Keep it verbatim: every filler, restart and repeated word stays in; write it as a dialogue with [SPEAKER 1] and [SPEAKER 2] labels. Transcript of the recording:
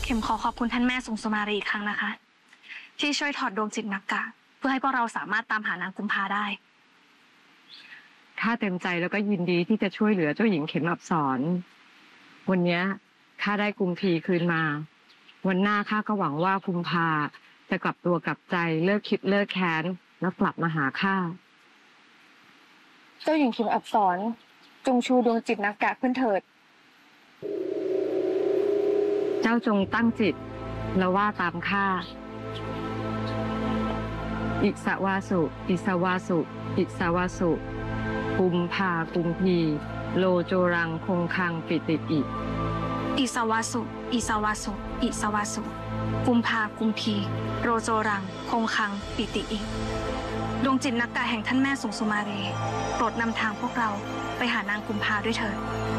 [SPEAKER 1] ข็มขอขอบคุณท่านแม่สุงสุมารีอีกครั้งนะคะที่ช่วยถอดดวงจิตนักกะเพื่อให้พวกเราสามารถตามหานางกุมภาได้
[SPEAKER 2] ข้าเต็มใจแล้วก็ยินดีที่จะช่วยเหลือเจ้าหญิงเข็มอับสรวันนี้ข้าได้กุมพีคืนมาวันหน้าข้าก็หวังว่ากุมภาจะกลับตัวกลับใจเลิกคิดเลิกแค้นแล้วกลับมาหาข้า
[SPEAKER 1] เจ้าหญิงเข็มอับสรจงชูดวงจิตนักกะขึ้นเถิด
[SPEAKER 2] เจ้าจงตั้งจิตแล้วว่าตามข้าอิสวาสุอิสวาสุอิสวาสุกุมภากุมพีโลโจรังคงคังปิติอิ
[SPEAKER 1] อิสวาสุอิสวาสุอิสวาสุกุมภากุมพีโรโจรังคงคังปิติอิดวงจิตนักกะแห่งท่านแม่สุงสุมารีโปรดนำทางพวกเราไปหานางกุมภาด้วยเถิด